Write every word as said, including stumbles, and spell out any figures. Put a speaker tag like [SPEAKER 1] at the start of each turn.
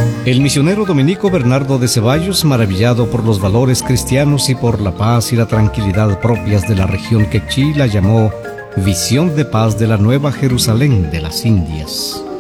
[SPEAKER 1] El misionero dominico Bernardo de Ceballos, maravillado por los valores cristianos y por la paz y la tranquilidad propias de la región quechí, la llamó Visión de Paz de la Nueva Jerusalén de las Indias.